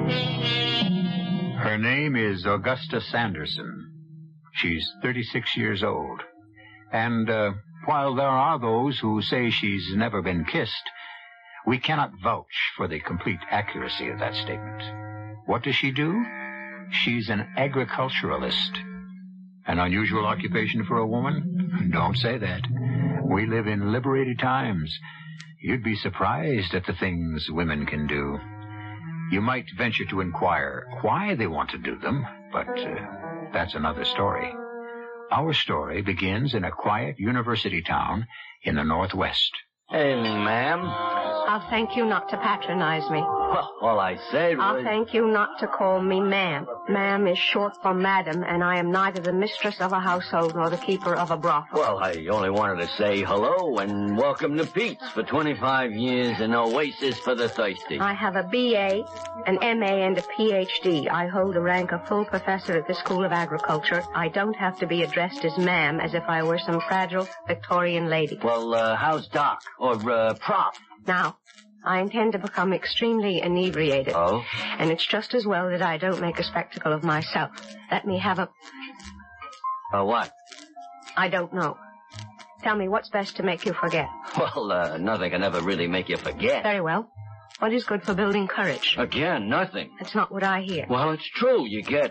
Her name is Augusta Sanderson. She's 36 years old. And while there are those who say she's never been kissed, we cannot vouch for the complete accuracy of that statement. What does she do? She's an agriculturalist. An unusual occupation for a woman? Don't say that. We live in liberated times. You'd be surprised at the things women can do. You might venture to inquire why they want to do them, but that's another story. Our story begins in a quiet university town in the Northwest. Hey, ma'am. I'll thank you not to patronize me. Well, all I said was... I'll thank you not to call me ma'am. Ma'am is short for madam, and I am neither the mistress of a household nor the keeper of a brothel. Well, I only wanted to say hello and welcome to Pete's for 25 years, an oasis for the thirsty. I have a B.A., an M.A., and a Ph.D. I hold the rank of full professor at the School of Agriculture. I don't have to be addressed as ma'am as if I were some fragile Victorian lady. Well, how's Doc? Or, Prof? Now, I intend to become extremely inebriated. Oh? And it's just as well that I don't make a spectacle of myself. Let me have a... What? I don't know. Tell me, what's best to make you forget? Well, nothing can ever really make you forget. Very well. What is good for building courage? Again, nothing. That's not what I hear. Well, it's true. You get